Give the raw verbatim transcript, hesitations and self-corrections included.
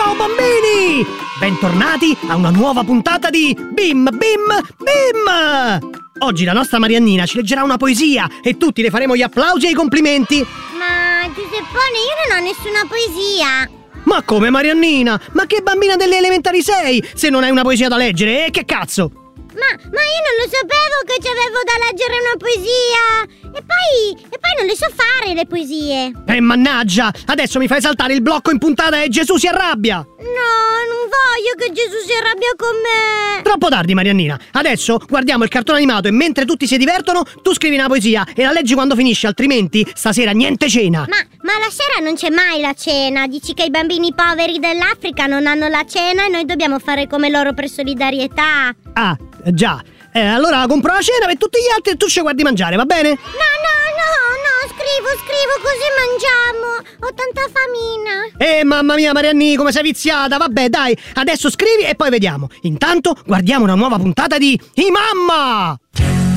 Ciao bambini! Bentornati a una nuova puntata di Bim Bim Bim! Oggi la nostra Mariannina ci leggerà una poesia e tutti le faremo gli applausi e i complimenti. Ma Giuseppone, io non ho nessuna poesia. Ma come Mariannina? Ma che bambina delle elementari sei se non hai una poesia da leggere? E che cazzo? Ma, ma io non lo sapevo che c'avevo da leggere una poesia. E poi, e poi non le so fare le poesie. Eh mannaggia, adesso mi fai saltare il blocco in puntata e Gesù si arrabbia. No, non voglio che Gesù si arrabbia con me. Troppo tardi Mariannina, adesso guardiamo il cartone animato e mentre tutti si divertono tu scrivi una poesia e la leggi quando finisce, altrimenti stasera niente cena. Ma, ma la sera non c'è mai la cena. Dici che i bambini poveri dell'Africa non hanno la cena e noi dobbiamo fare come loro per solidarietà. Ah, già. Eh, allora compro la cena per tutti gli altri e tu ci guardi mangiare, va bene? No, no, no, no, scrivo, scrivo così mangiamo. Ho tanta famina. Eh, mamma mia Marianni, come sei viziata. Vabbè, dai, adesso scrivi e poi vediamo. Intanto guardiamo una nuova puntata di I Mamma!